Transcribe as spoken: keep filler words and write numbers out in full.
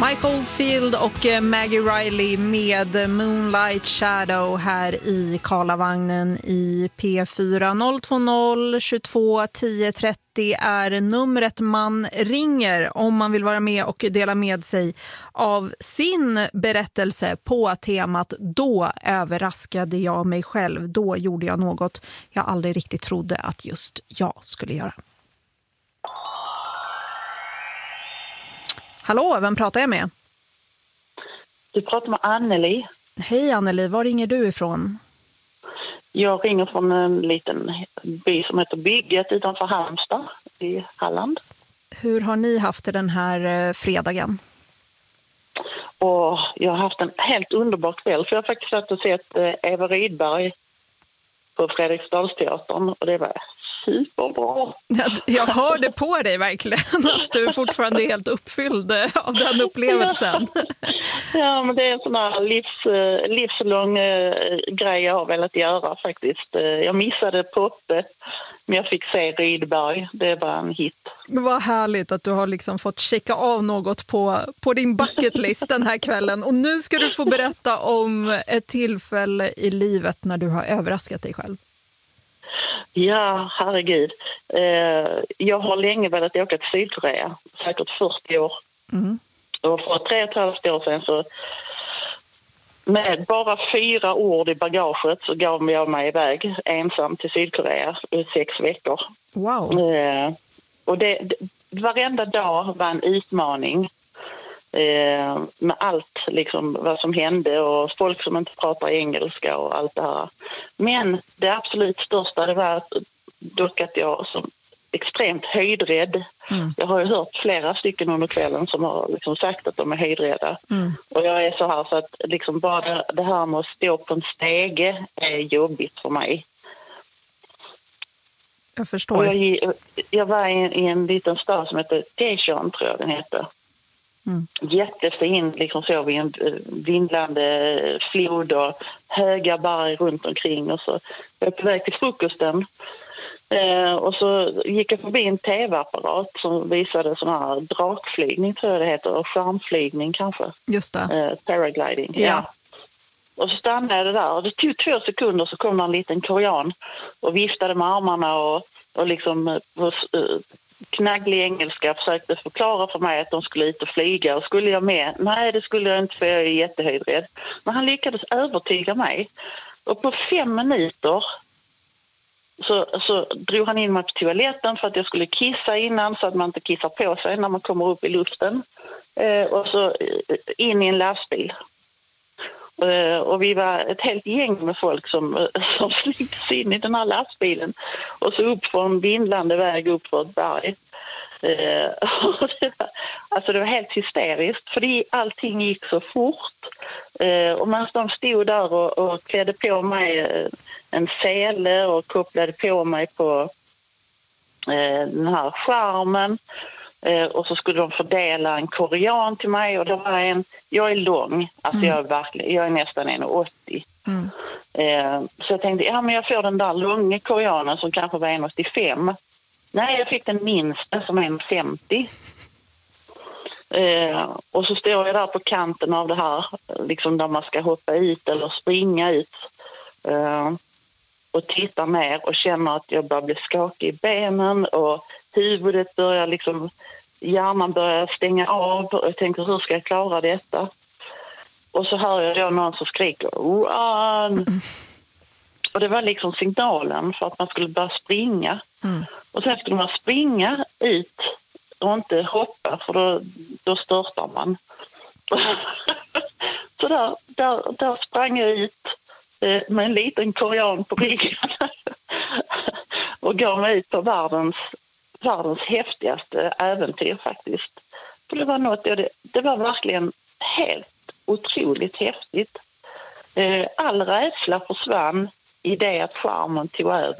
Mike Oldfield och Maggie Riley med Moonlight Shadow här i Karlavagnen i P fyra. Noll två noll tjugotvå tio trettio är numret man ringer om man vill vara med och dela med sig av sin berättelse på temat "Då överraskade jag mig själv. Då gjorde jag något jag aldrig riktigt trodde att just jag skulle göra." Hallå, vem pratar jag med? Du pratar med Anneli. Hej Anneli, var ringer du ifrån? Jag ringer från en liten by som heter Bygget utanför Halmstad i Halland. Hur har ni haft det den här fredagen? Och jag har haft en helt underbar kväll, för jag har faktiskt sett och sett Eva Rydberg på Fredriksdalsteatern och det var superbra. Jag hörde på dig verkligen att du fortfarande är helt uppfylld av den upplevelsen. Ja, men det är en sån här livs, livslång grej jag har velat göra faktiskt. Jag missade Poppe, men jag fick se Rydberg. Det var en hit. Vad härligt att du har liksom fått checka av något på, på din bucketlist den här kvällen. Och nu ska du få berätta om ett tillfälle i livet när du har överraskat dig själv. Ja, herregud. Jag har länge velat åka till Sydkorea, säkert fyrtio år. Mm. Och för tre och ett halvt år sedan så med bara fyra ord i bagaget så gav jag mig iväg ensam till Sydkorea i sex veckor. Wow. Och det, det, varenda dag var en utmaning. Eh, med allt liksom, vad som hände och folk som inte pratar engelska och allt det här. Men det absolut största det var att, dock att jag som extremt höjdrädd. Mm. Jag har ju hört flera stycken under kvällen som har liksom sagt att de är höjdrädda. Mm. Och jag är så här så att liksom bara det här med att stå på en stege är jobbigt för mig. Jag förstår. Och jag, jag var i, i en liten stad som heter Daejeon, tror jag den heter. Mm. Jättefin, liksom så vid en vindlande flod och höga berg runt omkring och så var jag på väg till frukosten eh, och så gick jag förbi en tv-apparat som visade sån här drakflygning, tror jag det heter, och skärmflygning kanske. Just det. Eh, paragliding, ja. ja. Och så stannade jag där och det tog två sekunder så kom det en liten korean och viftade med armarna och, och liksom och, knagglig engelska försökte förklara för mig att de skulle ut och flyga och skulle jag med? Nej, det skulle jag inte, för jag är jättehöjdrädd. Men han lyckades övertyga mig och på fem minuter så, så drog han in mig på toaletten för att jag skulle kissa innan så att man inte kissar på sig när man kommer upp i luften eh, och så in i en lastbil. Uh, och vi var ett helt gäng med folk som, som slängdes in i den här lastbilen och så upp från vindlande väg upp för ett berg. Uh, och det var, alltså det var helt hysteriskt för det, allting gick så fort. Uh, och medan de stod där och, och klädde på mig en sele och kopplade på mig på uh, den här skärmen. Eh, och så skulle de fördela en korean till mig och det var en, jag är lång, alltså mm. jag är verkligen, jag är nästan en komma åttio. Mm. Eh, så jag tänkte, ja men jag får den där långa koreanen som kanske var en komma åttiofem. Nej, jag fick den minsta som en komma femtio. Eh, och så står jag där på kanten av det här, liksom där man ska hoppa ut eller springa ut. Eh, och tittar ner och känner att jag bara blir skakig i benen och huvudet börjar liksom, hjärnan börjar stänga av och jag tänker hur ska jag klara detta? Och så hör jag då någon som skriker Run! Mm. Och det var liksom signalen för att man skulle börja springa. Mm. Och sen skulle man springa ut och inte hoppa för då, då störtar man. Så där, där, där sprang jag ut med en liten korean på ryggen och gav mig ut på världens, världens häftigaste äventyr faktiskt. För det var något, det, det var verkligen helt otroligt häftigt. All rädsla försvann i det att skärmen tog över